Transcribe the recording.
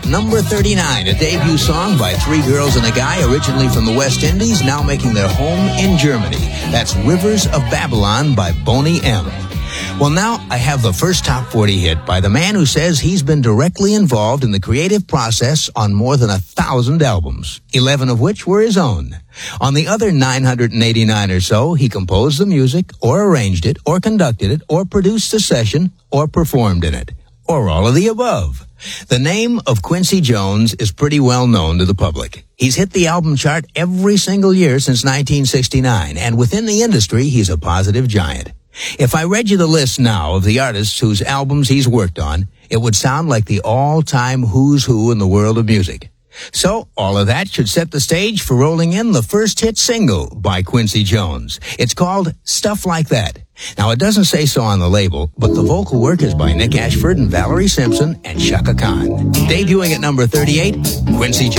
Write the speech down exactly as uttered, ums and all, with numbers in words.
number thirty-nine, a debut song by three girls and a guy originally from the West Indies, now making their home in Germany. That's Rivers of Babylon by Boney M. Well, now I have the first top forty hit by the man who says he's been directly involved in the creative process on more than a thousand albums, eleven of which were his own. On the other nine hundred eighty-nine or so, he composed the music, or arranged it, or conducted it, or produced a session, or performed in it, or all of the above. The name of Quincy Jones is pretty well known to the public. He's hit the album chart every single year since nineteen sixty-nine, and within the industry, he's a positive giant. If I read you the list now of the artists whose albums he's worked on, it would sound like the all-time who's who in the world of music. So, all of that should set the stage for rolling in the first hit single by Quincy Jones. It's called Stuff Like That. Now, it doesn't say so on the label, but the vocal work is by Nick Ashford and Valerie Simpson and Chaka Khan. Debuting at number thirty-eight, Quincy Jones.